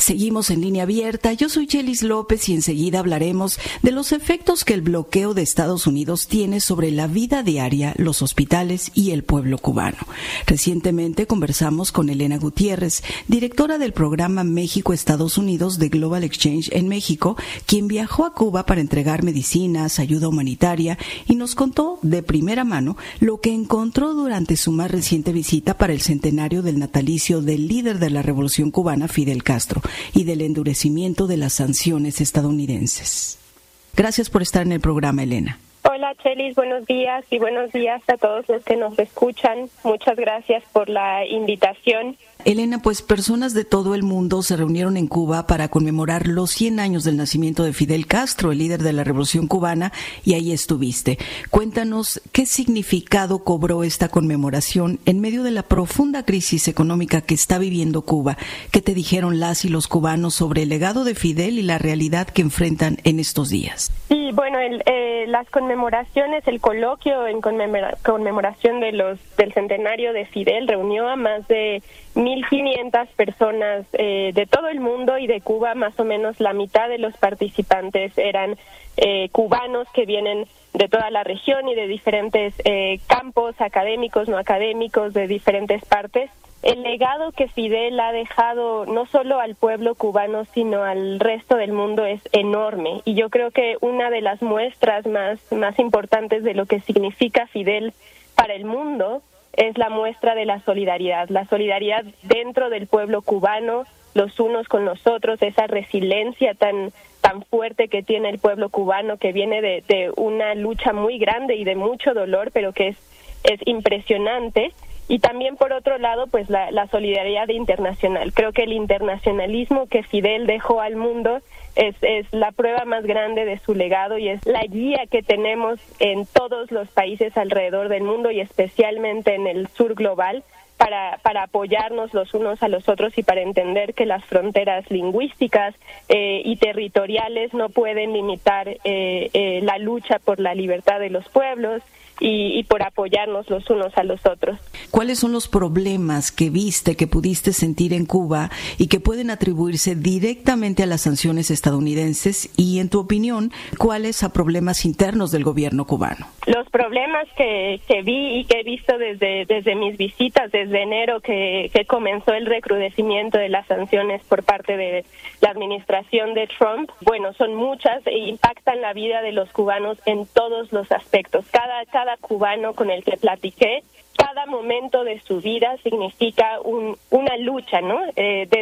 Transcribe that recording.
Seguimos en Línea Abierta. Yo soy Chelis López y enseguida hablaremos de los efectos que el bloqueo de Estados Unidos tiene sobre la vida diaria, los hospitales y el pueblo cubano. Recientemente conversamos con Elena Gutiérrez, directora del programa México-Estados Unidos de Global Exchange en México, quien viajó a Cuba para entregar medicinas, ayuda humanitaria y nos contó de primera mano lo que encontró durante su más reciente visita para el centenario del natalicio del líder de la Revolución Cubana, Fidel Castro, y del endurecimiento de las sanciones estadounidenses. Gracias por estar en el programa, Elena. Hola, Chelis, buenos días y buenos días a todos los que nos escuchan. Muchas gracias por la invitación. Elena, pues personas de todo el mundo se reunieron en Cuba para conmemorar los 100 años del nacimiento de Fidel Castro, el líder de la Revolución Cubana, y ahí estuviste. Cuéntanos qué significado cobró esta conmemoración en medio de la profunda crisis económica que está viviendo Cuba. ¿Qué te dijeron las y los cubanos sobre el legado de Fidel y la realidad que enfrentan en estos días? Sí, bueno, las conmemoraciones, el coloquio en conmemoración del centenario de Fidel reunió a más de 1,500 personas de todo el mundo, y de Cuba más o menos la mitad de los participantes eran cubanos que vienen de toda la región y de diferentes campos académicos, no académicos, de diferentes partes. El legado que Fidel ha dejado no solo al pueblo cubano, sino al resto del mundo es enorme. Y yo creo que una de las muestras más importantes de lo que significa Fidel para el mundo es la muestra de la solidaridad dentro del pueblo cubano, los unos con los otros, esa resiliencia tan fuerte que tiene el pueblo cubano, que viene de una lucha muy grande y de mucho dolor, pero que es impresionante. Y también, por otro lado, pues la solidaridad internacional. Creo que el internacionalismo que Fidel dejó al mundo es la prueba más grande de su legado, y es la guía que tenemos en todos los países alrededor del mundo, y especialmente en el sur global, para apoyarnos los unos a los otros y para entender que las fronteras lingüísticas y territoriales no pueden limitar la lucha por la libertad de los pueblos y por apoyarnos los unos a los otros. ¿Cuáles son los problemas que viste, que pudiste sentir en Cuba y que pueden atribuirse directamente a las sanciones estadounidenses? Y, en tu opinión, ¿cuáles a problemas internos del gobierno cubano? Los problemas que vi y que he visto desde mis visitas, desde enero que comenzó el recrudecimiento de las sanciones por parte de la administración de Trump, bueno, son muchas e impactan la vida de los cubanos en todos los aspectos. Cada cubano con el que platiqué, cada momento de su vida significa una lucha, ¿no?